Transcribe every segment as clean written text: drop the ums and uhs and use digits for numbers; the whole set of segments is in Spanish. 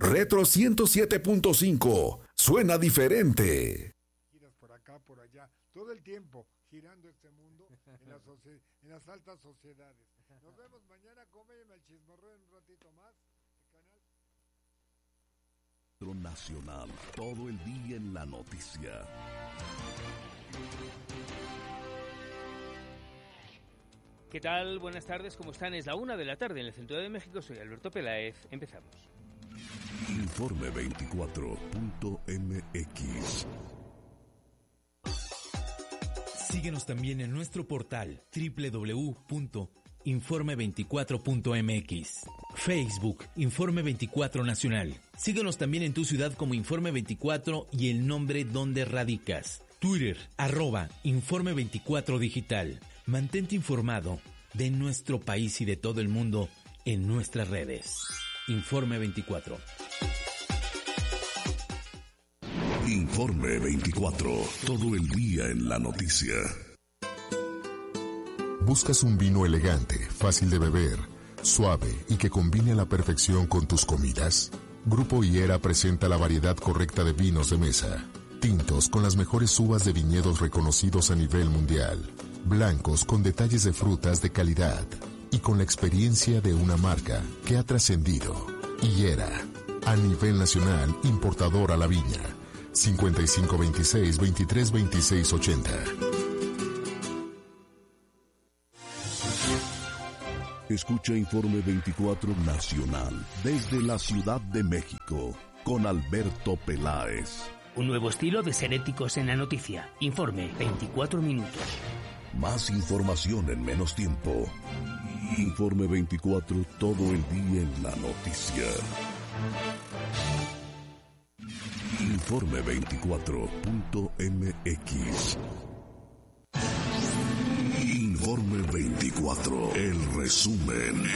Retro 107.5. Suena diferente. Giras por acá, por allá, todo el tiempo girando este mundo en las altas sociedades. Nos vemos mañana, cómeme el chismorreo en un ratito más. Nacional, todo el día en la noticia. ¿Qué tal? Buenas tardes, ¿cómo están? Es la 1 de la tarde en el centro de México. Soy Alberto Peláez. Empezamos. Informe 24.mx. Síguenos también en nuestro portal www.informe24.mx. Facebook, Informe 24 Nacional. Síguenos también en tu ciudad como Informe 24 y el nombre donde radicas. Twitter, @Informe 24 Digital. Mantente informado de nuestro país y de todo el mundo en nuestras redes. Informe 24. Informe 24. Todo el día en la noticia. ¿Buscas un vino elegante, fácil de beber, suave y que combine a la perfección con tus comidas? Grupo Higuera presenta la variedad correcta de vinos de mesa. Tintos con las mejores uvas de viñedos reconocidos a nivel mundial. Blancos con detalles de frutas de calidad. Y con la experiencia de una marca que ha trascendido. Higuera, a nivel nacional, importador a la viña. 5526-232680. Escucha Informe 24 Nacional desde la Ciudad de México con Alberto Peláez. Un nuevo estilo de ser éticos en la noticia. Informe 24 minutos. Más información en menos tiempo. Informe 24, todo el día en la noticia. Informe 24.mx. Informe 24, el resumen.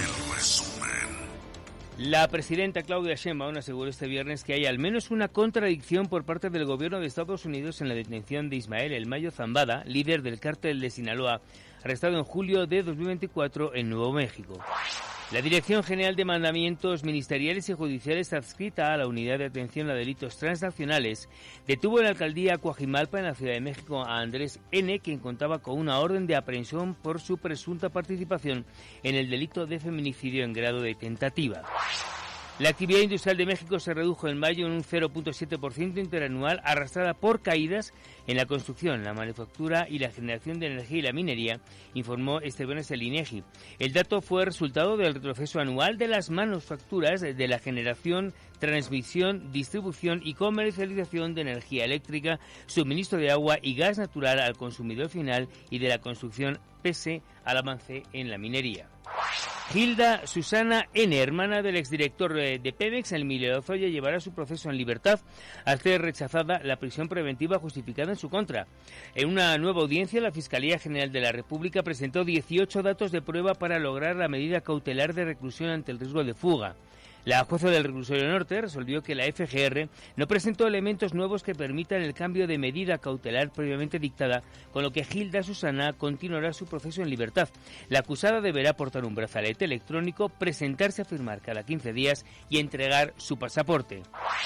La presidenta Claudia Sheinbaum aseguró este viernes que hay al menos una contradicción por parte del gobierno de Estados Unidos en la detención de Ismael El Mayo Zambada, líder del cártel de Sinaloa, arrestado en julio de 2024 en Nuevo México. La Dirección General de Mandamientos Ministeriales y Judiciales, adscrita a la Unidad de Atención a Delitos Transnacionales, detuvo en la alcaldía Coajimalpa, en la Ciudad de México, a Andrés N., quien contaba con una orden de aprehensión por su presunta participación en el delito de feminicidio en grado de tentativa. La actividad industrial de México se redujo en mayo en un 0.7% interanual, arrastrada por caídas en la construcción, la manufactura y la generación de energía y la minería, informó este viernes el INEGI. El dato fue resultado del retroceso anual de las manufacturas, de la generación, transmisión, distribución y comercialización de energía eléctrica, suministro de agua y gas natural al consumidor final y de la construcción, pese al avance en la minería. Hilda Susana N., hermana del exdirector de Pemex, Emilio Lozoya, llevará su proceso en libertad al ser rechazada la prisión preventiva justificada en su contra. En una nueva audiencia, la Fiscalía General de la República presentó 18 datos de prueba para lograr la medida cautelar de reclusión ante el riesgo de fuga. La jueza del reclusorio norte resolvió que la FGR no presentó elementos nuevos que permitan el cambio de medida cautelar previamente dictada, con lo que Hilda Susana continuará su proceso en libertad. La acusada deberá portar un brazalete electrónico, presentarse a firmar cada 15 días y entregar su pasaporte.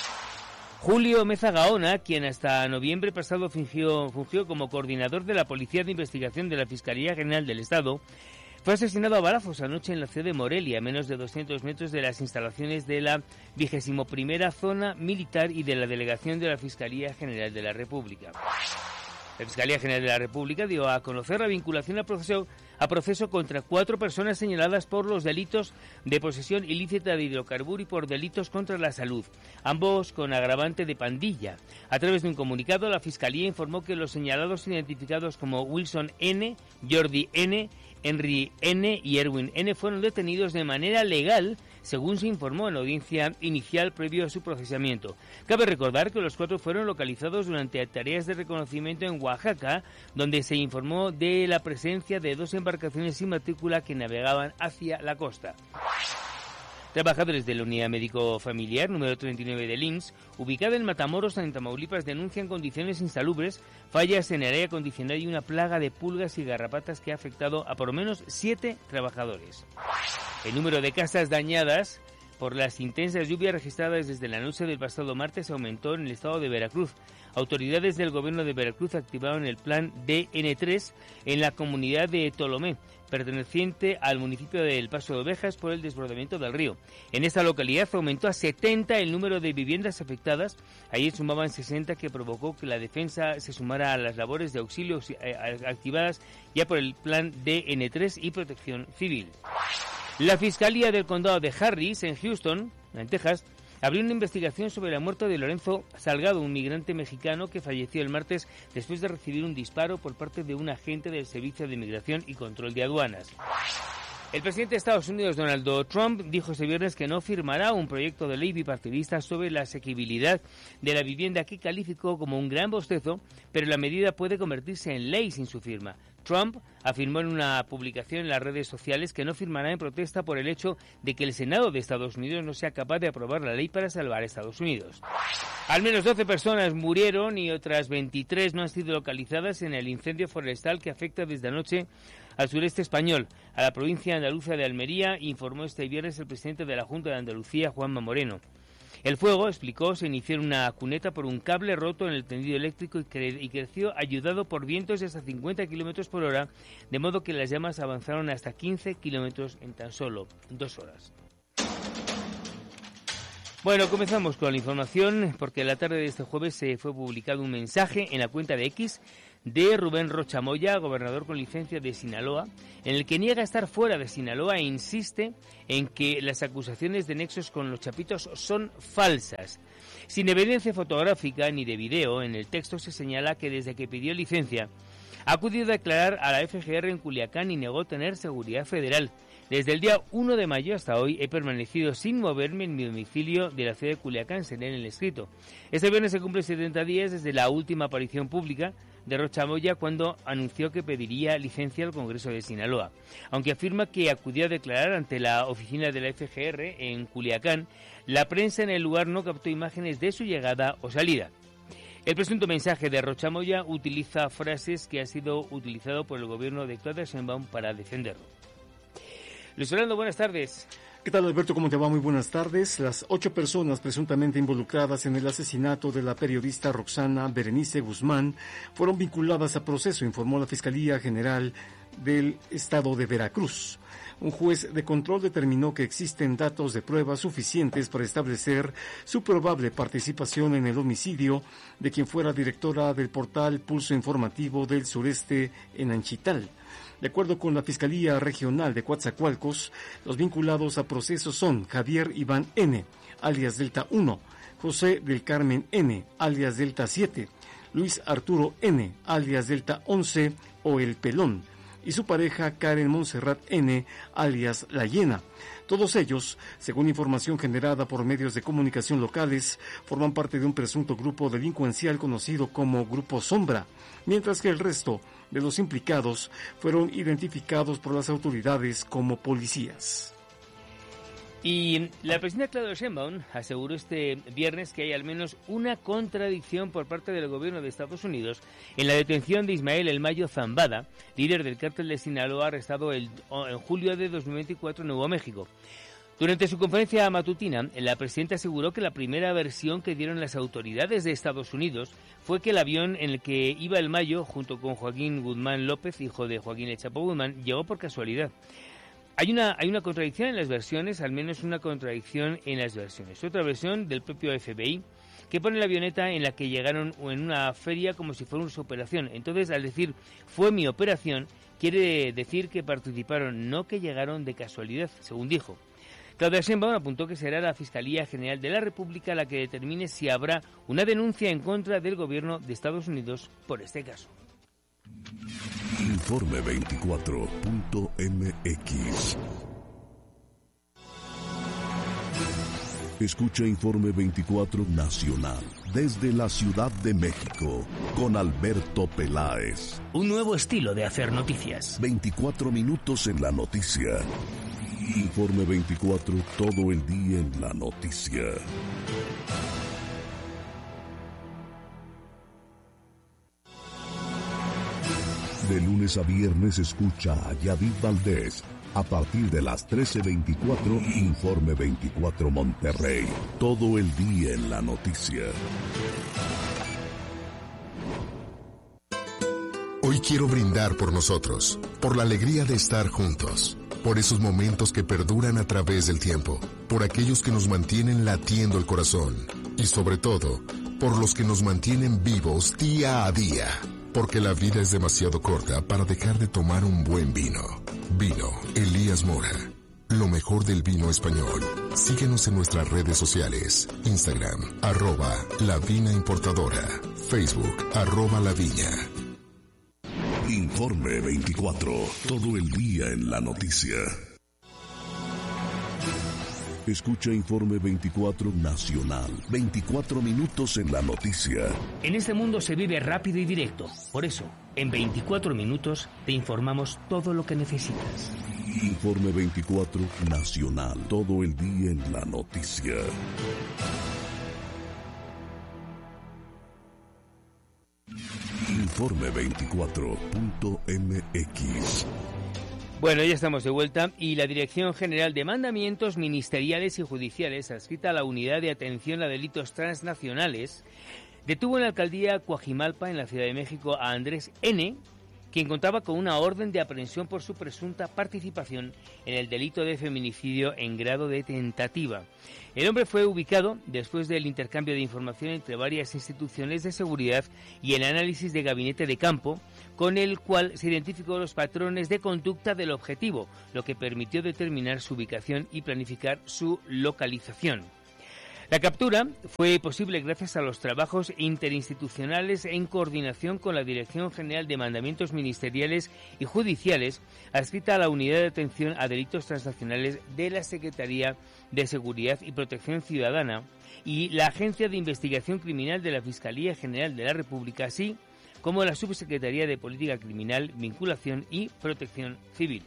Julio Meza Gaona, quien hasta noviembre pasado fungió como coordinador de la Policía de Investigación de la Fiscalía General del Estado, fue asesinado a balazos anoche en la ciudad de Morelia, a menos de 200 metros de las instalaciones de la 21ª Zona Militar y de la Delegación de la Fiscalía General de la República. La Fiscalía General de la República dio a conocer la vinculación a proceso contra 4 personas señaladas por los delitos de posesión ilícita de hidrocarburo y por delitos contra la salud, ambos con agravante de pandilla. A través de un comunicado, la Fiscalía informó que los señalados identificados como Wilson N., Jordi N., Henry N. y Erwin N. fueron detenidos de manera legal, según se informó en la audiencia inicial previo a su procesamiento. Cabe recordar que los 4 fueron localizados durante tareas de reconocimiento en Oaxaca, donde se informó de la presencia de 2 embarcaciones sin matrícula que navegaban hacia la costa. Trabajadores de la Unidad Médico Familiar número 39 del IMSS, ubicada en Matamoros, en Tamaulipas, denuncian condiciones insalubres, fallas en el aire acondicionado y una plaga de pulgas y garrapatas que ha afectado a por lo menos 7 trabajadores. El número de casas dañadas por las intensas lluvias registradas desde la noche del pasado martes aumentó en el estado de Veracruz. Autoridades del gobierno de Veracruz activaron el plan DN3 en la comunidad de Tolomé, perteneciente al municipio de El Paso de Ovejas, por el desbordamiento del río. En esta localidad aumentó a 70 el número de viviendas afectadas. Ayer sumaban 60, que provocó que la defensa se sumara a las labores de auxilio activadas ya por el plan DN3 y Protección Civil. La Fiscalía del Condado de Harris, en Houston, en Texas, abrió una investigación sobre la muerte de Lorenzo Salgado, un migrante mexicano que falleció el martes después de recibir un disparo por parte de un agente del Servicio de Inmigración y Control de Aduanas. El presidente de Estados Unidos, Donald Trump, dijo este viernes que no firmará un proyecto de ley bipartidista sobre la asequibilidad de la vivienda, que calificó como un gran bostezo, pero la medida puede convertirse en ley sin su firma. Trump afirmó en una publicación en las redes sociales que no firmará en protesta por el hecho de que el Senado de Estados Unidos no sea capaz de aprobar la ley para salvar a Estados Unidos. Al menos 12 personas murieron y otras 23 no han sido localizadas en el incendio forestal que afecta desde anoche al sureste español, a la provincia andaluza de Almería, informó este viernes el presidente de la Junta de Andalucía, Juanma Moreno. El fuego, explicó, se inició en una cuneta por un cable roto en el tendido eléctrico y creció ayudado por vientos de hasta 50 km por hora, de modo que las llamas avanzaron hasta 15 kilómetros en tan solo 2 horas. Bueno, comenzamos con la información, porque la tarde de este jueves se fue publicado un mensaje en la cuenta de X de Rubén Rocha Moya, gobernador con licencia de Sinaloa, en el que niega estar fuera de Sinaloa e insiste en que las acusaciones de nexos con los Chapitos son falsas. Sin evidencia fotográfica ni de video, en el texto se señala que desde que pidió licencia ha acudido a declarar a la FGR en Culiacán y negó tener seguridad federal. Desde el día 1 de mayo hasta hoy he permanecido sin moverme en mi domicilio de la ciudad de Culiacán, se lee en el escrito. Este viernes se cumplen 70 días desde la última aparición pública de Rocha Moya, cuando anunció que pediría licencia al Congreso de Sinaloa. Aunque afirma que acudió a declarar ante la oficina de la FGR en Culiacán, la prensa en el lugar no captó imágenes de su llegada o salida. El presunto mensaje de Rocha Moya utiliza frases que ha sido utilizado por el gobierno de Claudia Sheinbaum para defenderlo. Luis Orlando, buenas tardes. ¿Qué tal, Alberto? ¿Cómo te va? Muy buenas tardes. Las 8 personas presuntamente involucradas en el asesinato de la periodista Roxana Berenice Guzmán fueron vinculadas a proceso, informó la Fiscalía General del Estado de Veracruz. Un juez de control determinó que existen datos de pruebas suficientes para establecer su probable participación en el homicidio de quien fuera directora del portal Pulso Informativo del Sureste en Anchital. De acuerdo con la Fiscalía Regional de Coatzacoalcos, los vinculados a proceso son Javier Iván N., alias Delta 1, José del Carmen N., alias Delta 7, Luis Arturo N., alias Delta 11 o El Pelón, y su pareja Karen Montserrat N., alias La Hiena. Todos ellos, según información generada por medios de comunicación locales, forman parte de un presunto grupo delincuencial conocido como Grupo Sombra, mientras que el resto de los implicados fueron identificados por las autoridades como policías. Y la presidenta Claudia Sheinbaum aseguró este viernes que hay al menos una contradicción por parte del gobierno de Estados Unidos en la detención de Ismael El Mayo Zambada, líder del cártel de Sinaloa, arrestado en julio de 2024 en Nuevo México. Durante su conferencia matutina, la presidenta aseguró que la primera versión que dieron las autoridades de Estados Unidos fue que el avión en el que iba El Mayo, junto con Joaquín Guzmán López, hijo de Joaquín El Chapo Guzmán, llegó por casualidad. Hay una contradicción en las versiones, al menos una contradicción en las versiones. Otra versión del propio FBI, que pone la avioneta en la que llegaron en una feria como si fuera su operación. Entonces, al decir fue mi operación, quiere decir que participaron, no que llegaron de casualidad, según dijo. Claudia Sheinbaum apuntó que será la Fiscalía General de la República la que determine si habrá una denuncia en contra del gobierno de Estados Unidos por este caso. Informe 24.mx. Escucha Informe 24 Nacional desde la Ciudad de México con Alberto Peláez. Un nuevo estilo de hacer noticias. 24 minutos en la noticia. Informe 24, todo el día en la noticia. De lunes a viernes escucha a Yadid Valdés. A partir de las 13:24, Informe 24 Monterrey. Todo el día en la noticia. Hoy quiero brindar por nosotros, por la alegría de estar juntos, por esos momentos que perduran a través del tiempo, por aquellos que nos mantienen latiendo el corazón y sobre todo, por los que nos mantienen vivos día a día, porque la vida es demasiado corta para dejar de tomar un buen vino. Vino Elías Mora, lo mejor del vino español. Síguenos en nuestras redes sociales, Instagram, @lavinaimportadora, Facebook, @laviña. Informe 24, todo el día en la noticia. Escucha Informe 24 Nacional, 24 minutos en la noticia. En este mundo se vive rápido y directo. Por eso, en 24 minutos te informamos todo lo que necesitas. Informe 24 Nacional, todo el día en la noticia. Informe 24.mx. Bueno, ya estamos de vuelta y la Dirección General de Mandamientos Ministeriales y Judiciales, adscrita a la Unidad de Atención a Delitos Transnacionales, detuvo en la alcaldía Coajimalpa, en la Ciudad de México, a Andrés N., quien contaba con una orden de aprehensión por su presunta participación en el delito de feminicidio en grado de tentativa. El hombre fue ubicado después del intercambio de información entre varias instituciones de seguridad y el análisis de gabinete de campo, con el cual se identificó los patrones de conducta del objetivo, lo que permitió determinar su ubicación y planificar su localización. La captura fue posible gracias a los trabajos interinstitucionales en coordinación con la Dirección General de Mandamientos Ministeriales y Judiciales, adscrita a la Unidad de Atención a Delitos Transnacionales de la Secretaría de Seguridad y Protección Ciudadana y la Agencia de Investigación Criminal de la Fiscalía General de la República, así como la Subsecretaría de Política Criminal, Vinculación y Protección Civil.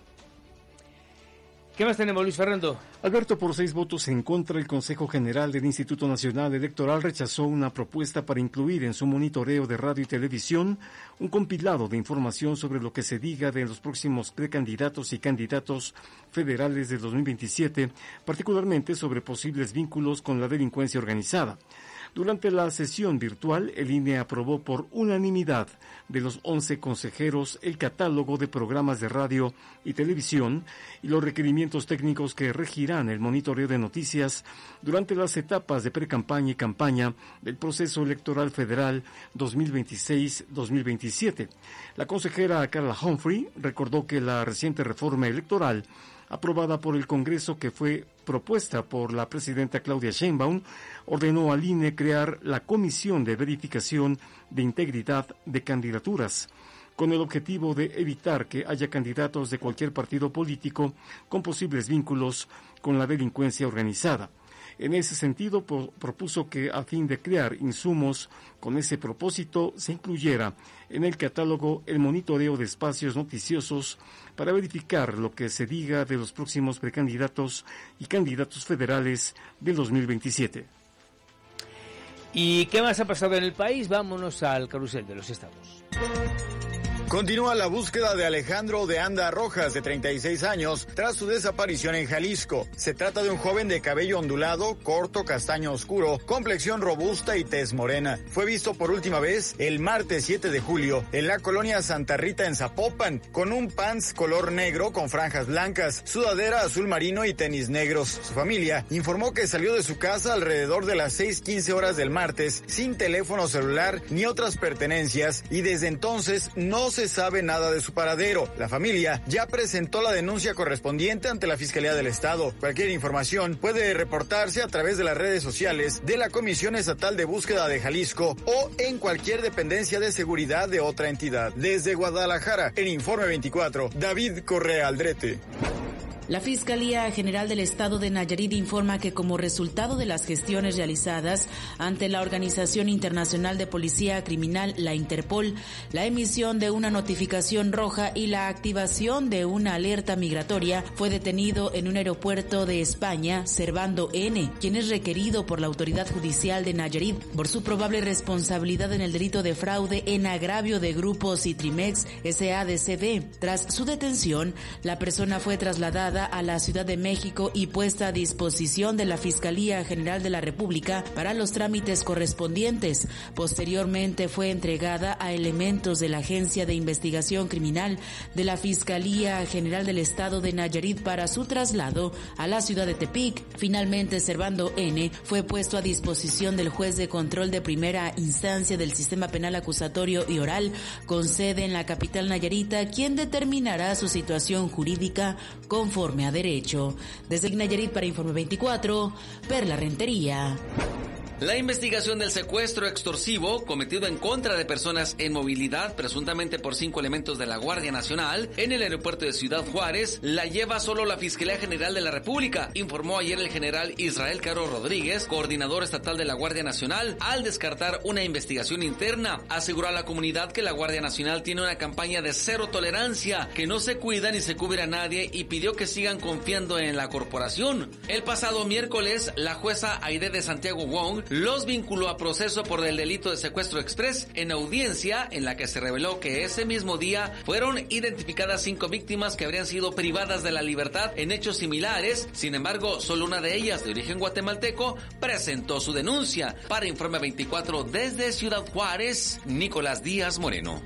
¿Qué más tenemos, Luis Fernando? Alberto, por 6 votos en contra, el Consejo General del Instituto Nacional Electoral rechazó una propuesta para incluir en su monitoreo de radio y televisión un compilado de información sobre lo que se diga de los próximos precandidatos y candidatos federales del 2027, particularmente sobre posibles vínculos con la delincuencia organizada. Durante la sesión virtual, el INE aprobó por unanimidad de los 11 consejeros el catálogo de programas de radio y televisión y los requerimientos técnicos que regirán el monitoreo de noticias durante las etapas de precampaña y campaña del proceso electoral federal 2026-2027. La consejera Carla Humphrey recordó que la reciente reforma electoral aprobada por el Congreso, que fue propuesta por la presidenta Claudia Sheinbaum, ordenó al INE crear la Comisión de Verificación de Integridad de Candidaturas, con el objetivo de evitar que haya candidatos de cualquier partido político con posibles vínculos con la delincuencia organizada. En ese sentido, propuso que a fin de crear insumos con ese propósito, se incluyera en el catálogo el monitoreo de espacios noticiosos para verificar lo que se diga de los próximos precandidatos y candidatos federales del 2027. ¿Y qué más ha pasado en el país? Vámonos al carrusel de los estados. Continúa la búsqueda de Alejandro de Anda Rojas, de 36 años, tras su desaparición en Jalisco. Se trata de un joven de cabello ondulado, corto, castaño oscuro, complexión robusta y tez morena. Fue visto por última vez el martes 7 de julio en la colonia Santa Rita en Zapopan, con un pants color negro con franjas blancas, sudadera azul marino y tenis negros. Su familia informó que salió de su casa alrededor de las 6:15 horas del martes, sin teléfono celular ni otras pertenencias, y desde entonces no se sabe nada de su paradero. La familia ya presentó la denuncia correspondiente ante la Fiscalía del Estado. Cualquier información puede reportarse a través de las redes sociales de la Comisión Estatal de Búsqueda de Jalisco o en cualquier dependencia de seguridad de otra entidad. Desde Guadalajara, en Informe 24, David Correa Aldrete. La Fiscalía General del Estado de Nayarit informa que como resultado de las gestiones realizadas ante la Organización Internacional de Policía Criminal, la Interpol, la emisión de una notificación roja y la activación de una alerta migratoria, fue detenido en un aeropuerto de España Servando N., quien es requerido por la Autoridad Judicial de Nayarit por su probable responsabilidad en el delito de fraude en agravio de Grupo Citrimex SADCB. Tras su detención, la persona fue trasladada a la Ciudad de México y puesta a disposición de la Fiscalía General de la República para los trámites correspondientes. Posteriormente fue entregada a elementos de la Agencia de Investigación Criminal de la Fiscalía General del Estado de Nayarit para su traslado a la ciudad de Tepic. Finalmente, Servando N. fue puesto a disposición del juez de control de primera instancia del Sistema Penal Acusatorio y Oral, con sede en la capital nayarita, quien determinará su situación jurídica conforme a derecho. Desde Nayarit para Informe 24, Perla Rentería. La investigación del secuestro extorsivo cometido en contra de personas en movilidad, presuntamente por 5 elementos de la Guardia Nacional, en el aeropuerto de Ciudad Juárez, la lleva solo la Fiscalía General de la República, informó ayer el general Israel Caro Rodríguez, coordinador estatal de la Guardia Nacional, al descartar una investigación interna. Aseguró a la comunidad que la Guardia Nacional tiene una campaña de cero tolerancia, que no se cuida ni se cubre a nadie, y pidió que sigan confiando en la corporación. El pasado miércoles, la jueza Aide de Santiago Wong los vinculó a proceso por el delito de secuestro express en audiencia en la que se reveló que ese mismo día fueron identificadas 5 víctimas que habrían sido privadas de la libertad en hechos similares. Sin embargo, solo una de ellas, de origen guatemalteco, presentó su denuncia. Para Informe 24 desde Ciudad Juárez, Nicolás Díaz Moreno.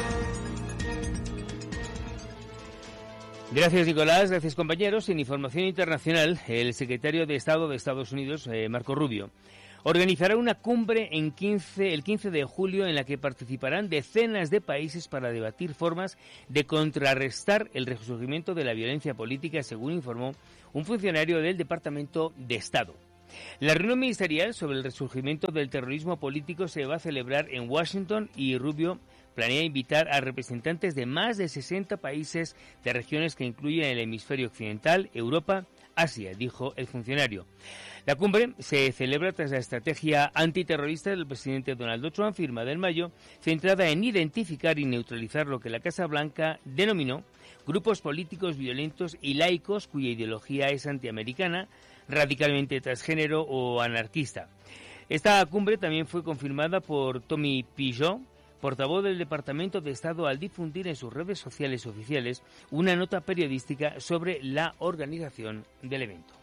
Gracias, Nicolás. Gracias, compañeros. En información internacional, el secretario de Estado de Estados Unidos, Marco Rubio, organizará una cumbre el 15 de julio en la que participarán decenas de países para debatir formas de contrarrestar el resurgimiento de la violencia política, según informó un funcionario del Departamento de Estado. La reunión ministerial sobre el resurgimiento del terrorismo político se va a celebrar en Washington y Rubio planea invitar a representantes de más de 60 países de regiones que incluyen el hemisferio occidental, Europa, Asia, dijo el funcionario. La cumbre se celebra tras la estrategia antiterrorista del presidente Donald Trump, firmada en mayo, centrada en identificar y neutralizar lo que la Casa Blanca denominó grupos políticos violentos y laicos cuya ideología es antiamericana, radicalmente transgénero o anarquista. Esta cumbre también fue confirmada por Tommy Pigeot, portavoz del Departamento de Estado, al difundir en sus redes sociales oficiales una nota periodística sobre la organización del evento.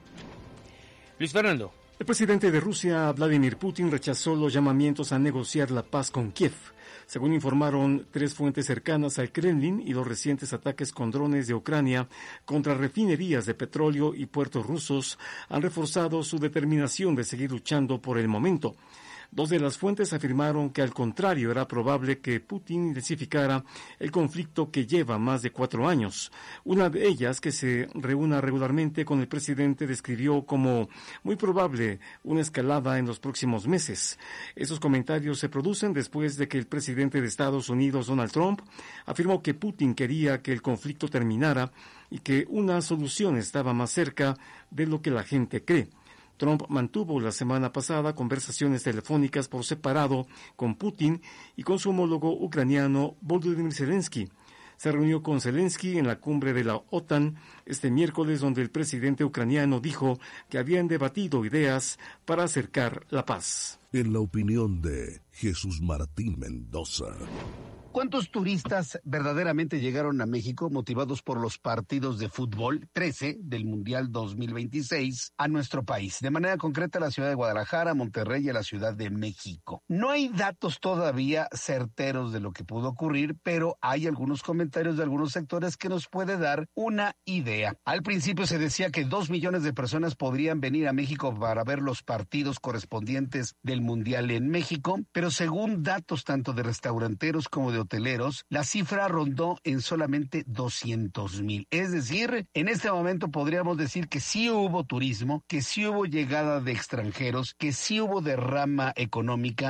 Luis Fernando. El presidente de Rusia, Vladimir Putin, rechazó los llamamientos a negociar la paz con Kiev, según informaron 3 fuentes cercanas al Kremlin, y los recientes ataques con drones de Ucrania contra refinerías de petróleo y puertos rusos han reforzado su determinación de seguir luchando por el momento. 2 de las fuentes afirmaron que al contrario era probable que Putin intensificara el conflicto que lleva más de 4 años. Una de ellas, que se reúna regularmente con el presidente, describió como muy probable una escalada en los próximos meses. Esos comentarios se producen después de que el presidente de Estados Unidos, Donald Trump, afirmó que Putin quería que el conflicto terminara y que una solución estaba más cerca de lo que la gente cree. Trump mantuvo la semana pasada conversaciones telefónicas por separado con Putin y con su homólogo ucraniano Volodymyr Zelensky. Se reunió con Zelensky en la cumbre de la OTAN este miércoles, donde el presidente ucraniano dijo que habían debatido ideas para acercar la paz. En la opinión de Jesús Martín Mendoza. ¿Cuántos turistas verdaderamente llegaron a México motivados por los partidos de fútbol 13 del Mundial 2026 a nuestro país? De manera concreta, a la ciudad de Guadalajara, Monterrey y a la Ciudad de México. No hay datos todavía certeros de lo que pudo ocurrir, pero hay algunos comentarios de algunos sectores que nos puede dar una idea. Al principio se decía que 2 millones de personas podrían venir a México para ver los partidos correspondientes del Mundial en México, pero según datos tanto de restauranteros como de hoteleros, la cifra rondó en solamente 200,000. Es decir, en este momento podríamos decir que sí hubo turismo, que sí hubo llegada de extranjeros, que sí hubo derrama económica,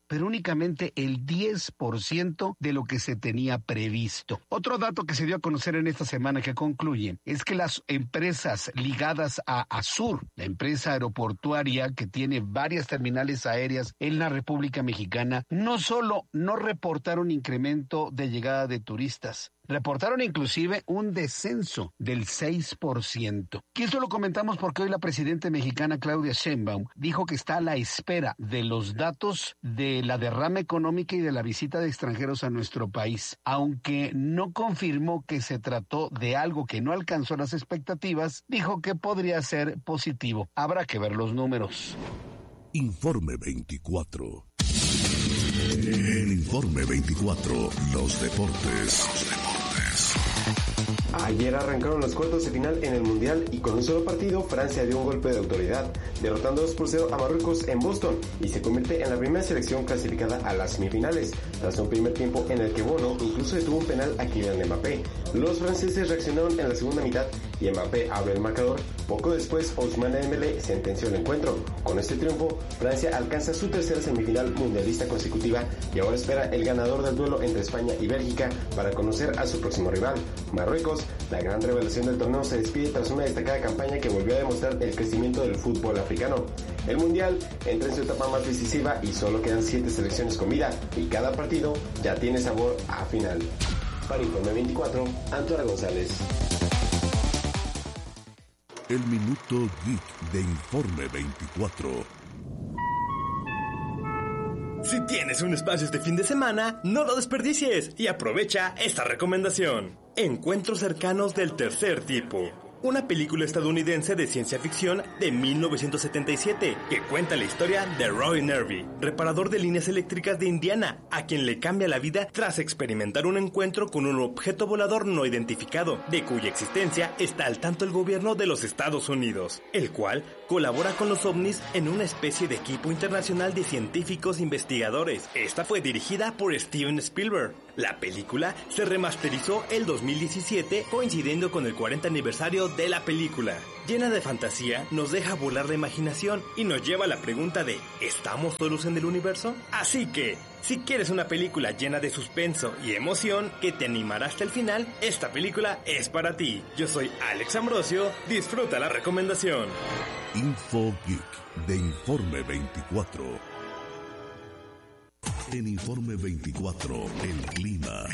pero únicamente el 10% de lo que se tenía previsto. Otro dato que se dio a conocer en esta semana que concluye es que las empresas ligadas a Azur, la empresa aeroportuaria que tiene varias terminales aéreas en la República Mexicana, no solo no reportaron incremento de llegada de turistas, reportaron inclusive un descenso del 6%. Que esto lo comentamos porque hoy la presidenta mexicana Claudia Sheinbaum dijo que está a la espera de los datos de la derrama económica y de la visita de extranjeros a nuestro país. Aunque no confirmó que se trató de algo que no alcanzó las expectativas, dijo que podría ser positivo. Habrá que ver los números. Informe 24. En Informe 24, los deportes. Ayer arrancaron los cuartos de final en el Mundial y con un solo partido Francia dio un golpe de autoridad, derrotando 2-0 a Marruecos en Boston y se convierte en la primera selección clasificada a las semifinales, tras un primer tiempo en el que Bono incluso detuvo un penal a Kylian Mbappé. Los franceses reaccionaron en la segunda mitad y Mbappé abrió el marcador. Poco después Ousmane Dembélé sentenció el encuentro. Con este triunfo, Francia alcanza su tercera semifinal mundialista consecutiva y ahora espera el ganador del duelo entre España y Bélgica para conocer a su próximo rival. Marruecos, la gran revelación del torneo, se despide tras una destacada campaña que volvió a demostrar el crecimiento del fútbol africano. El Mundial entra en su etapa más decisiva y solo quedan 7 selecciones con vida y cada partido ya tiene sabor a final. Para Informe 24, Antonio González. El Minuto Geek de Informe 24. Si tienes un espacio este fin de semana, no lo desperdicies y aprovecha esta recomendación. Encuentros cercanos del tercer tipo. Una película estadounidense de ciencia ficción de 1977 que cuenta la historia de Roy Nervi, reparador de líneas eléctricas de Indiana, a quien le cambia la vida tras experimentar un encuentro con un objeto volador no identificado, de cuya existencia está al tanto el gobierno de los Estados Unidos, el cual colabora con los ovnis en una especie de equipo internacional de científicos investigadores. Esta fue dirigida por Steven Spielberg. La película se remasterizó el 2017, coincidiendo con el 40 aniversario de la película. Llena de fantasía, nos deja volar la imaginación y nos lleva a la pregunta de ¿estamos solos en el universo? Así que, si quieres una película llena de suspenso y emoción que te animará hasta el final, esta película es para ti. Yo soy Alex Ambrosio, disfruta la recomendación. Info Geek de Informe 24. En Informe 24, el clima.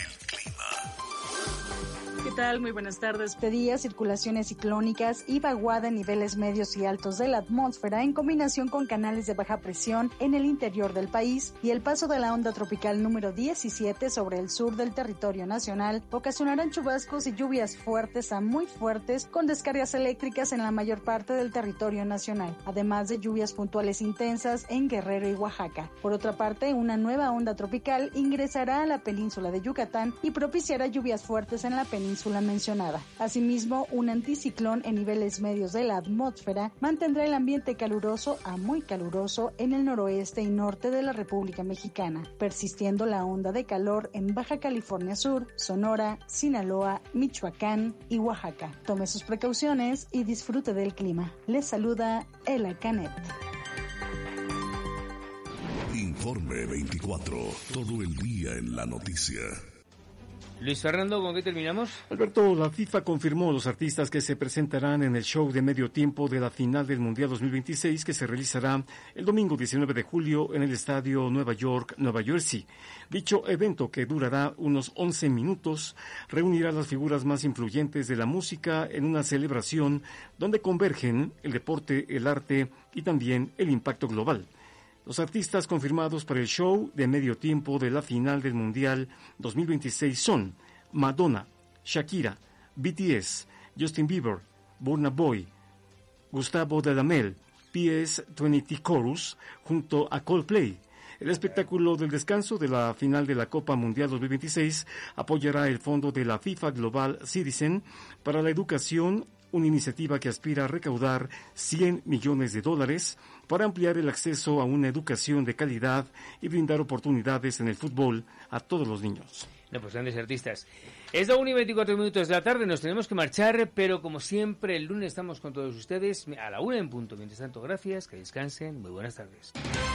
¿Qué tal? Muy buenas tardes. Este día, circulaciones ciclónicas y vaguada en niveles medios y altos de la atmósfera en combinación con canales de baja presión en el interior del país y el paso de la onda tropical número 17 sobre el sur del territorio nacional ocasionarán chubascos y lluvias fuertes a muy fuertes con descargas eléctricas en la mayor parte del territorio nacional, además de lluvias puntuales intensas en Guerrero y Oaxaca. Por otra parte, una nueva onda tropical ingresará a la península de Yucatán y propiciará lluvias fuertes en la península mencionada. Asimismo, un anticiclón en niveles medios de la atmósfera mantendrá el ambiente caluroso a muy caluroso en el noroeste y norte de la República Mexicana, persistiendo la onda de calor en Baja California Sur, Sonora, Sinaloa, Michoacán y Oaxaca. Tome sus precauciones y disfrute del clima. Les saluda Ela Canet. Informe 24, todo el día en la noticia. Luis Fernando, ¿con qué terminamos? Alberto, la FIFA confirmó los artistas que se presentarán en el show de medio tiempo de la final del Mundial 2026 que se realizará el domingo 19 de julio en el estadio Nueva York, Nueva Jersey. Dicho evento, que durará unos 11 minutos, reunirá las figuras más influyentes de la música en una celebración donde convergen el deporte, el arte y también el impacto global. Los artistas confirmados para el show de medio tiempo de la final del Mundial 2026 son Madonna, Shakira, BTS, Justin Bieber, Burna Boy, Gustavo Dudamel, PS20 Chorus, junto a Coldplay. El espectáculo del descanso de la final de la Copa Mundial 2026 apoyará el fondo de la FIFA Global Citizen para la educación, una iniciativa que aspira a recaudar $100 millones para ampliar el acceso a una educación de calidad y brindar oportunidades en el fútbol a todos los niños. No, pues grandes artistas. Es la 1:24 de la tarde, nos tenemos que marchar, pero como siempre, el lunes estamos con todos ustedes a la 1 en punto. Mientras tanto, gracias, que descansen, muy buenas tardes.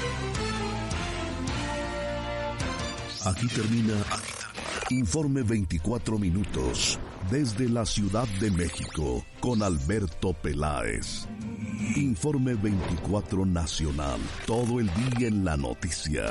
Aquí termina Informe 24 minutos desde la Ciudad de México con Alberto Peláez. Informe 24 Nacional, todo el día en la noticia.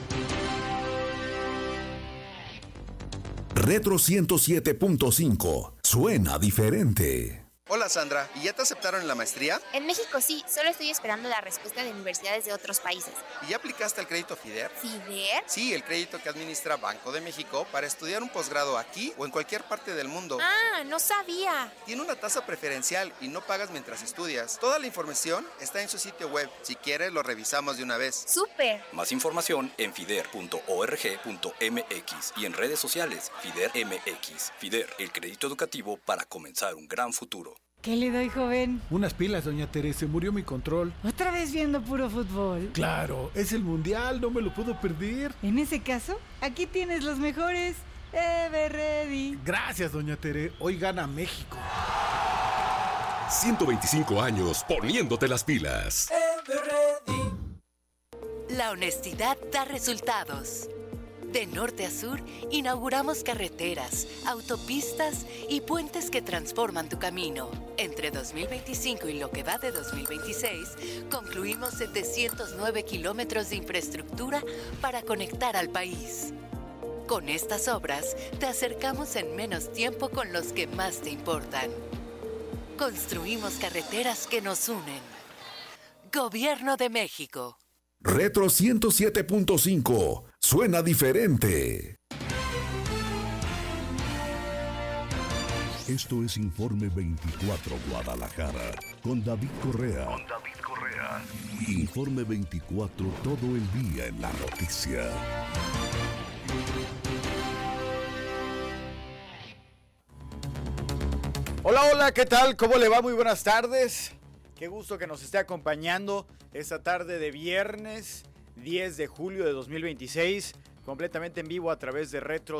Retro 107.5, suena diferente. Hola Sandra, ¿y ya te aceptaron en la maestría? En México sí, solo estoy esperando la respuesta de universidades de otros países. ¿Y ya aplicaste al crédito FIDER? ¿FIDER? Sí, el crédito que administra Banco de México para estudiar un posgrado aquí o en cualquier parte del mundo. Ah, no sabía. Tiene una tasa preferencial y no pagas mientras estudias. Toda la información está en su sitio web. Si quieres, lo revisamos de una vez. ¡Súper! Más información en fider.org.mx y en redes sociales FIDER MX. FIDER, el crédito educativo para comenzar un gran futuro. ¿Qué le doy, joven? Unas pilas, doña Teresa, murió mi control. ¿Otra vez viendo puro fútbol? Claro, es el mundial, no me lo puedo perder. En ese caso, aquí tienes los mejores. Everready. Gracias, doña Tere, hoy gana México. 125 años poniéndote las pilas. Everready. La honestidad da resultados. De norte a sur, inauguramos carreteras, autopistas y puentes que transforman tu camino. Entre 2025 y lo que va de 2026, concluimos 709 kilómetros de infraestructura para conectar al país. Con estas obras, te acercamos en menos tiempo con los que más te importan. Construimos carreteras que nos unen. Gobierno de México. Retro 107.5, suena diferente. Esto es Informe 24 Guadalajara, con David Correa. Informe 24, todo el día en la noticia. Hola, hola, ¿qué tal? ¿Cómo le va? Muy buenas tardes. Qué gusto que nos esté acompañando esta tarde de viernes 10 de julio de 2026, completamente en vivo a través de Retro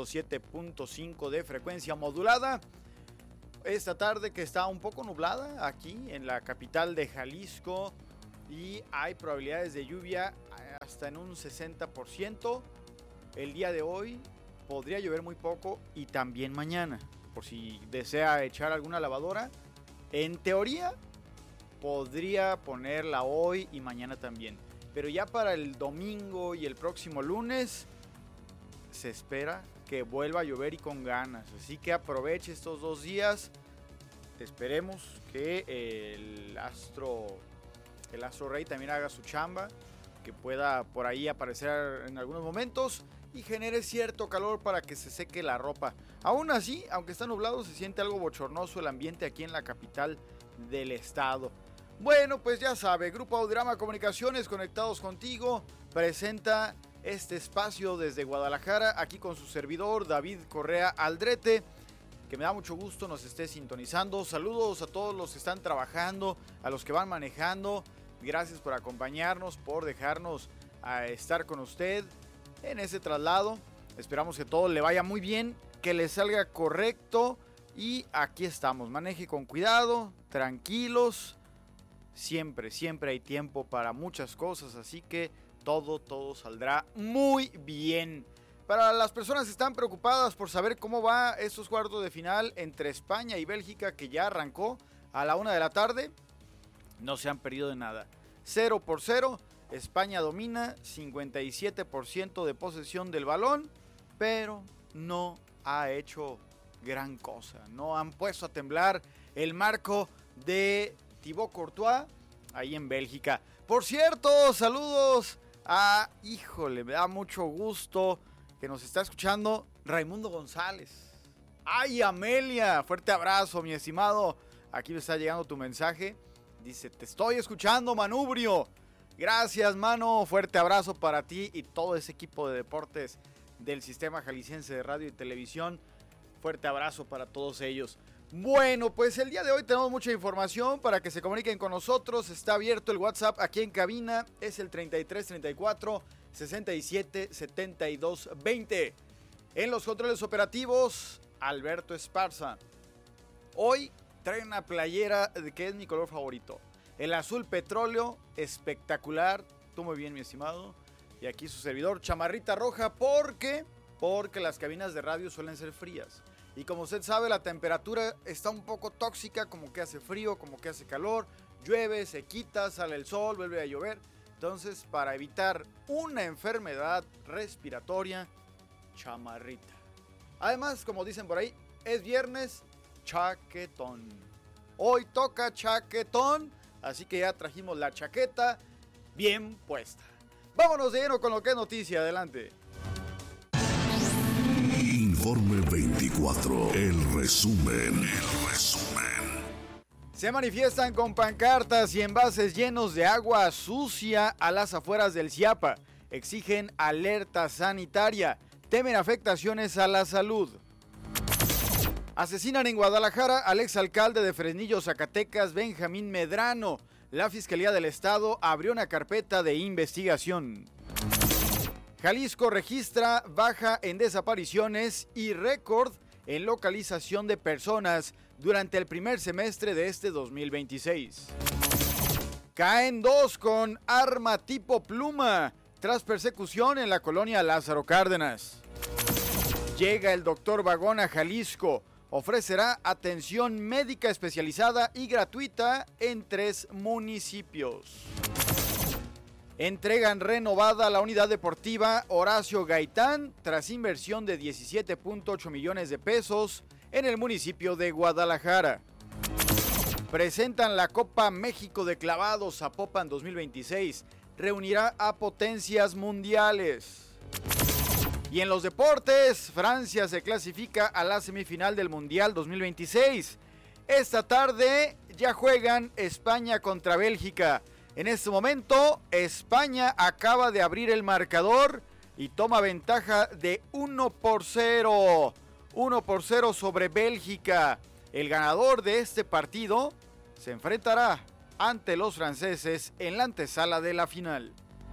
107.5 de frecuencia modulada. Esta tarde que está un poco nublada aquí en la capital de Jalisco y hay probabilidades de lluvia hasta en un 60%. El día de hoy podría llover muy poco y también mañana, por si desea echar alguna lavadora. En teoría podría ponerla hoy y mañana también. Pero ya para el domingo y el próximo lunes se espera que vuelva a llover y con ganas. Así que aproveche estos 2 días. Esperemos que el astro rey también haga su chamba. Que pueda por ahí aparecer en algunos momentos y genere cierto calor para que se seque la ropa. Aún así, aunque está nublado, se siente algo bochornoso el ambiente aquí en la capital del estado. Bueno, pues ya sabe, Grupo Audiorama Comunicaciones, conectados contigo, presenta este espacio desde Guadalajara, aquí con su servidor David Correa Aldrete, que me da mucho gusto nos esté sintonizando. Saludos a todos los que están trabajando, a los que van manejando. Gracias por acompañarnos, por dejarnos estar con usted en ese traslado. Esperamos que todo le vaya muy bien, que le salga correcto y aquí estamos. Maneje con cuidado, tranquilos. Siempre hay tiempo para muchas cosas, así que todo saldrá muy bien. Para las personas que están preocupadas por saber cómo va estos cuartos de final entre España y Bélgica, que ya arrancó a la 1 de la tarde, no se han perdido de nada. 0-0, España domina, 57% de posesión del balón, pero no ha hecho gran cosa. No han puesto a temblar el marco de Thibaut Courtois, ahí en Bélgica. Por cierto, saludos a, me da mucho gusto que nos está escuchando Raimundo González. ¡Ay, Amelia! Fuerte abrazo, mi estimado. Aquí me está llegando tu mensaje. Dice, te estoy escuchando, Manubrio. Gracias, mano. Fuerte abrazo para ti y todo ese equipo de deportes del Sistema Jalisciense de Radio y Televisión. Fuerte abrazo para todos ellos. Bueno, pues el día de hoy tenemos mucha información para que se comuniquen con nosotros. Está abierto el WhatsApp aquí en cabina. Es el 3334 67 72 20. En los controles operativos, Alberto Esparza. Hoy trae una playera que es mi color favorito. El azul petróleo, espectacular. Tú muy bien, mi estimado. Y aquí su servidor, chamarrita roja, porque las cabinas de radio suelen ser frías. Y como usted sabe, la temperatura está un poco tóxica, como que hace frío, como que hace calor. Llueve, se quita, sale el sol, vuelve a llover. Entonces, para evitar una enfermedad respiratoria, chamarrita. Además, como dicen por ahí, es viernes, chaquetón. Hoy toca chaquetón, así que ya trajimos la chaqueta bien puesta. Vámonos de lleno con lo que es noticia, adelante. Informe 24, el resumen. Se manifiestan con pancartas y envases llenos de agua sucia a las afueras del Ciapa. Exigen alerta sanitaria. Temen afectaciones a la salud. Asesinan en Guadalajara al exalcalde de Fresnillo, Zacatecas, Benjamín Medrano. La Fiscalía del Estado abrió una carpeta de investigación. Jalisco registra baja en desapariciones y récord en localización de personas durante el primer semestre de este 2026. Caen 2 con arma tipo pluma tras persecución en la colonia Lázaro Cárdenas. Llega el doctor Vagón a Jalisco. Ofrecerá atención médica especializada y gratuita en 3 municipios. Entregan renovada la unidad deportiva Horacio Gaitán tras inversión de 17.8 millones de pesos en el municipio de Guadalajara. Presentan la Copa México de Clavados Zapopan 2026. Reunirá a potencias mundiales. Y en los deportes, Francia se clasifica a la semifinal del Mundial 2026. Esta tarde ya juegan España contra Bélgica. En este momento, España acaba de abrir el marcador y toma ventaja de 1-0. 1-0 sobre Bélgica. El ganador de este partido se enfrentará ante los franceses en la antesala de la final.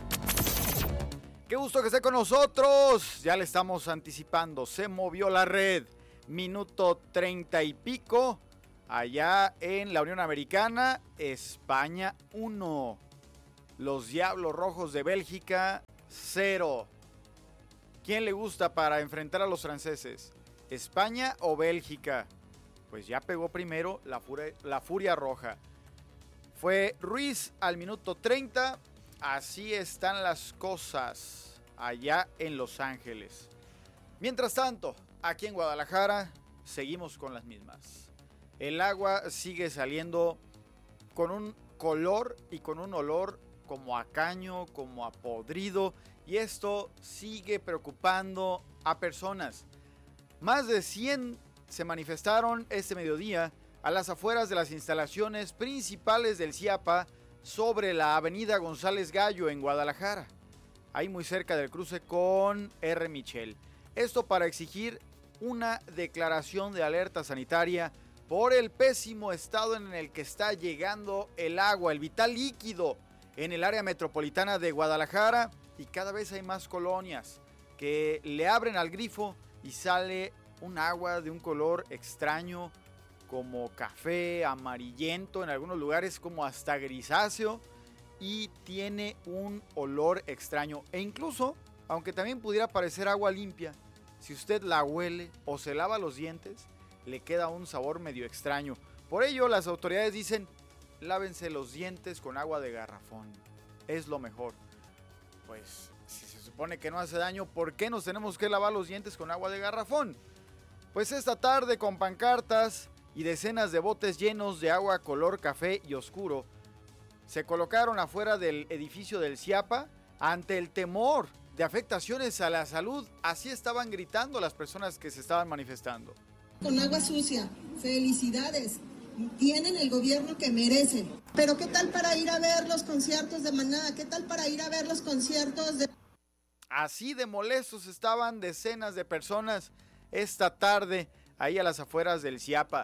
Qué gusto que esté con nosotros. Ya le estamos anticipando. Se movió la red. Minuto 30 y pico. Allá en la Unión Americana, España 1. Los Diablos Rojos de Bélgica 0. ¿Quién le gusta para enfrentar a los franceses? ¿España o Bélgica? Pues ya pegó primero la Furia Roja. Fue Ruiz al minuto 30. Así están las cosas allá en Los Ángeles. Mientras tanto, aquí en Guadalajara seguimos con las mismas. El agua sigue saliendo con un color y con un olor como a caño, como a podrido, y esto sigue preocupando a personas. Más de 100 se manifestaron este mediodía a las afueras de las instalaciones principales del Ciapa sobre la avenida González Gallo en Guadalajara, ahí muy cerca del cruce con R. Michel. Esto para exigir una declaración de alerta sanitaria por el pésimo estado en el que está llegando el agua, el vital líquido en el área metropolitana de Guadalajara, y cada vez hay más colonias que le abren al grifo y sale un agua de un color extraño como café, amarillento, en algunos lugares como hasta grisáceo, y tiene un olor extraño. E incluso, aunque también pudiera parecer agua limpia, si usted la huele o se lava los dientes, le queda un sabor medio extraño. Por ello, las autoridades dicen, lávense los dientes con agua de garrafón. Es lo mejor. Pues, si se supone que no hace daño, ¿por qué nos tenemos que lavar los dientes con agua de garrafón? Pues esta tarde, con pancartas y decenas de botes llenos de agua color café y oscuro, se colocaron afuera del edificio del Ciapa ante el temor de afectaciones a la salud. Así estaban gritando las personas que se estaban manifestando. Con agua sucia, felicidades, tienen el gobierno que merecen. Pero ¿qué tal para ir a ver los conciertos de Maná? ¿Qué tal para ir a ver los conciertos de...? Así de molestos estaban decenas de personas esta tarde ahí a las afueras del Ciapa.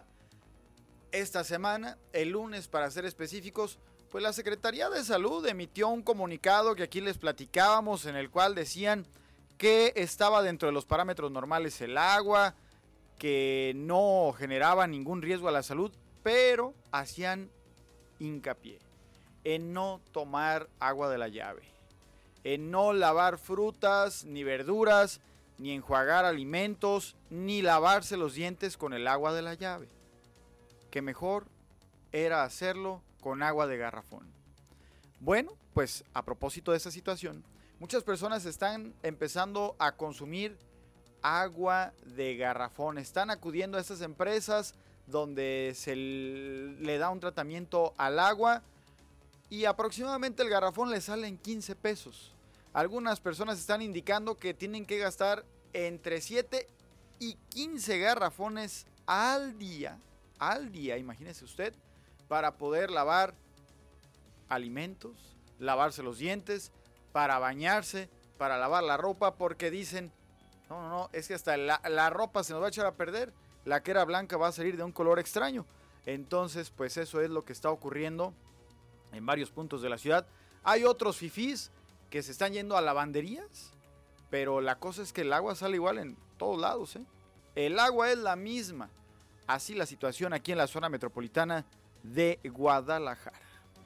Esta semana, el lunes para ser específicos, pues la Secretaría de Salud emitió un comunicado que aquí les platicábamos, en el cual decían que estaba dentro de los parámetros normales el agua, que no generaban ningún riesgo a la salud, pero hacían hincapié en no tomar agua de la llave, en no lavar frutas ni verduras, ni enjuagar alimentos, ni lavarse los dientes con el agua de la llave, que mejor era hacerlo con agua de garrafón. Bueno, pues a propósito de esta situación, muchas personas están empezando a consumir agua de garrafón. Están acudiendo a estas empresas donde se le da un tratamiento al agua y aproximadamente el garrafón le sale en 15 pesos. Algunas personas están indicando que tienen que gastar entre 7 y 15 garrafones al día, imagínese usted, para poder lavar alimentos, lavarse los dientes, para bañarse, para lavar la ropa, porque dicen, no, es que hasta la ropa se nos va a echar a perder, la que era blanca va a salir de un color extraño. Entonces, pues eso es lo que está ocurriendo en varios puntos de la ciudad. Hay otros fifís que se están yendo a lavanderías, pero la cosa es que el agua sale igual en todos lados, ¿eh? El agua es la misma. Así la situación aquí en la zona metropolitana de Guadalajara.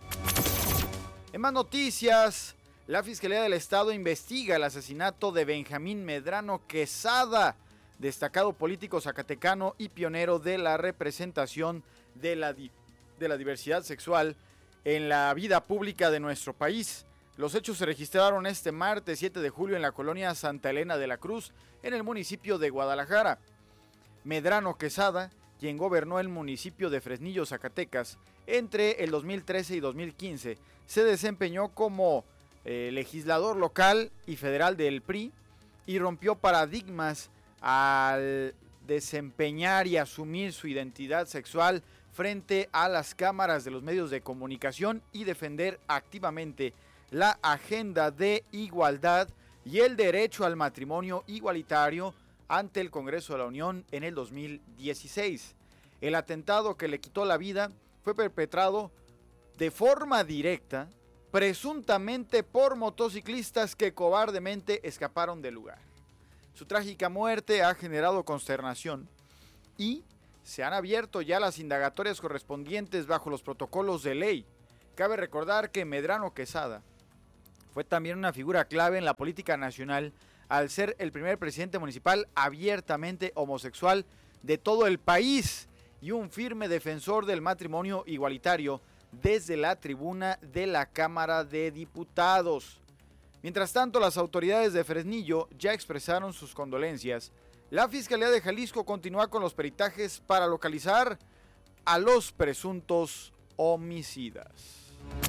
En más noticias, la Fiscalía del Estado investiga el asesinato de Benjamín Medrano Quesada, destacado político zacatecano y pionero de la representación de la diversidad sexual en la vida pública de nuestro país. Los hechos se registraron este martes 7 de julio en la colonia Santa Elena de la Cruz, en el municipio de Guadalajara. Medrano Quesada, quien gobernó el municipio de Fresnillo, Zacatecas, entre el 2013 y 2015, se desempeñó como legislador local y federal del PRI y rompió paradigmas al desempeñar y asumir su identidad sexual frente a las cámaras de los medios de comunicación y defender activamente la agenda de igualdad y el derecho al matrimonio igualitario ante el Congreso de la Unión en el 2016. El atentado que le quitó la vida fue perpetrado de forma directa, presuntamente por motociclistas que cobardemente escaparon del lugar. Su trágica muerte ha generado consternación y se han abierto ya las indagatorias correspondientes bajo los protocolos de ley. Cabe recordar que Medrano Quesada fue también una figura clave en la política nacional al ser el primer presidente municipal abiertamente homosexual de todo el país y un firme defensor del matrimonio igualitario desde la tribuna de la Cámara de Diputados. Mientras tanto, las autoridades de Fresnillo ya expresaron sus condolencias. La Fiscalía de Jalisco continúa con los peritajes para localizar a los presuntos homicidas.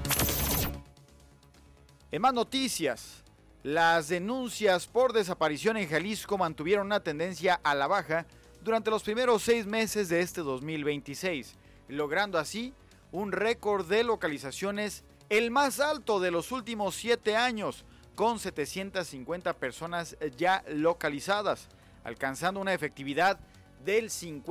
En más noticias, las denuncias por desaparición en Jalisco mantuvieron una tendencia a la baja durante los primeros 6 meses de este 2026, logrando así un récord de localizaciones, el más alto de los últimos 7 años, con 750 personas ya localizadas, alcanzando una efectividad del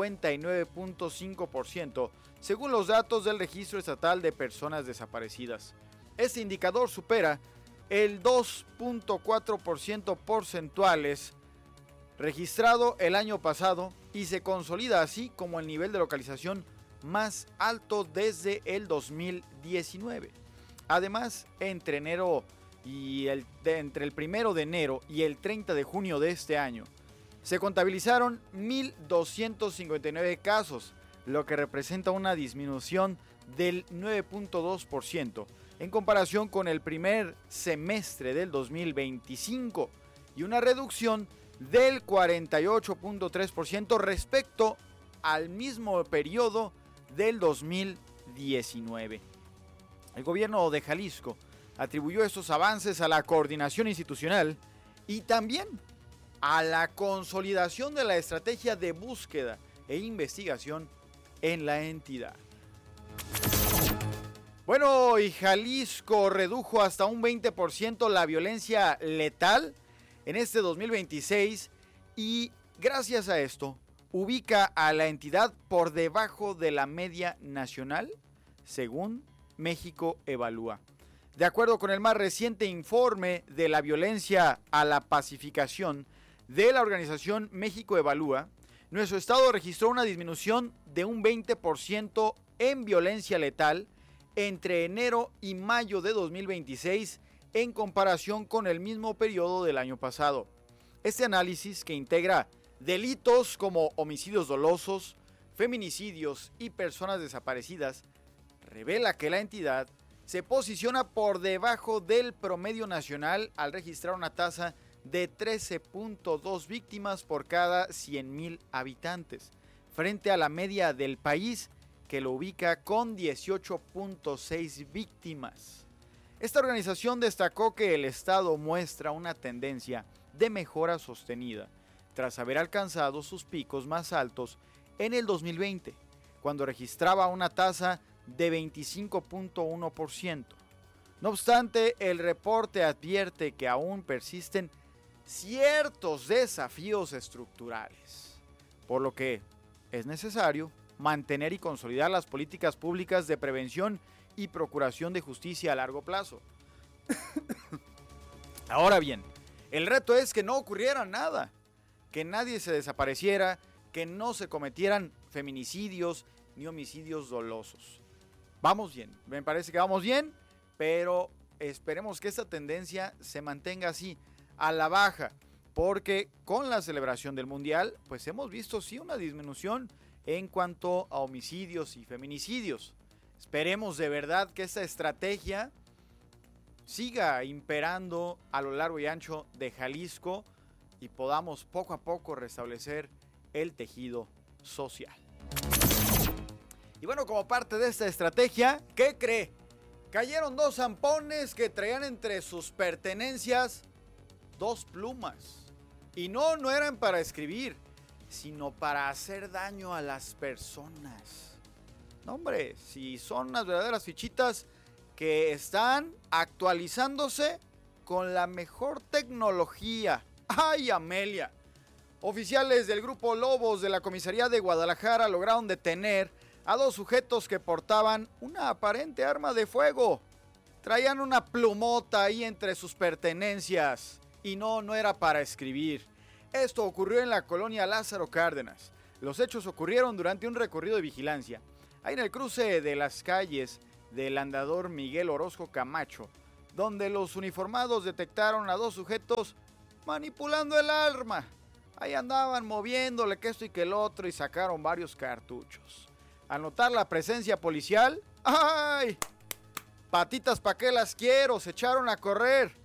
59.5%, según los datos del Registro Estatal de Personas Desaparecidas. Este indicador supera el 2.4% porcentuales registrado el año pasado y se consolida así como el nivel de localización más alto desde el 2019. Además, entre el 1 de enero y el 30 de junio de este año, se contabilizaron 1.259 casos, lo que representa una disminución del 9.2% en comparación con el primer semestre del 2025 y una reducción del 48.3% respecto al mismo periodo del 2019. El gobierno de Jalisco atribuyó estos avances a la coordinación institucional y también a la consolidación de la estrategia de búsqueda e investigación en la entidad. Bueno, y Jalisco redujo hasta un 20% la violencia letal en este 2026 y gracias a esto ubica a la entidad por debajo de la media nacional, según México Evalúa. De acuerdo con el más reciente informe de la violencia a la pacificación de la organización México Evalúa, nuestro estado registró una disminución de un 20% en violencia letal entre enero y mayo de 2026 en comparación con el mismo periodo del año pasado. Este análisis, que integra delitos como homicidios dolosos, feminicidios y personas desaparecidas, revela que la entidad se posiciona por debajo del promedio nacional al registrar una tasa de 13.2 víctimas por cada 100,000 habitantes, frente a la media del país, que lo ubica con 18.6 víctimas. Esta organización destacó que el estado muestra una tendencia de mejora sostenida, tras haber alcanzado sus picos más altos en el 2020, cuando registraba una tasa de 25.1%. No obstante, el reporte advierte que aún persisten ciertos desafíos estructurales, por lo que es necesario mantener y consolidar las políticas públicas de prevención y procuración de justicia a largo plazo. Ahora bien, el reto es que no ocurriera nada, que nadie se desapareciera, que no se cometieran feminicidios ni homicidios dolosos. Vamos bien, me parece que vamos bien, pero esperemos que esta tendencia se mantenga así, a la baja, porque con la celebración del Mundial, pues hemos visto sí una disminución en cuanto a homicidios y feminicidios. Esperemos de verdad que esta estrategia siga imperando a lo largo y ancho de Jalisco y podamos poco a poco restablecer el tejido social. Y bueno, como parte de esta estrategia, ¿qué cree? Cayeron 2 zampones que traían entre sus pertenencias 2 plumas. Y no eran para escribir, sino para hacer daño a las personas. No, hombre, si son unas verdaderas fichitas que están actualizándose con la mejor tecnología. ¡Ay, Amelia! Oficiales del Grupo Lobos de la Comisaría de Guadalajara lograron detener a 2 sujetos que portaban una aparente arma de fuego. Traían una plumota ahí entre sus pertenencias y no era para escribir. Esto ocurrió en la colonia Lázaro Cárdenas. Los hechos ocurrieron durante un recorrido de vigilancia, ahí en el cruce de las calles del andador Miguel Orozco Camacho, donde los uniformados detectaron a 2 sujetos manipulando el arma. Ahí andaban moviéndole que esto y que el otro y sacaron varios cartuchos. Al notar la presencia policial, ¡ay! Patitas, ¿pa' qué las quiero? Se echaron a correr.